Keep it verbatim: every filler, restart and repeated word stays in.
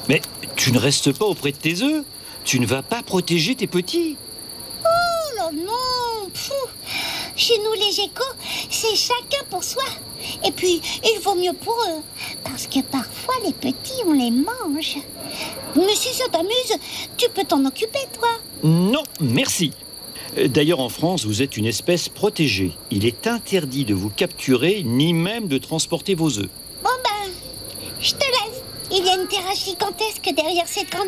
Mais tu ne restes pas auprès de tes œufs. Tu ne vas pas protéger tes petits. Oh là non, pfou. Chez nous les geckos, c'est chacun pour soi. Et puis, il vaut mieux pour eux. Parce que parfois, les petits, on les mange. Mais si ça t'amuse, tu peux t'en occuper, toi. Non, merci. D'ailleurs, en France, vous êtes une espèce protégée. Il est interdit de vous capturer, ni même de transporter vos œufs. Bon ben, je te laisse. Il y a une terrasse gigantesque derrière cette grande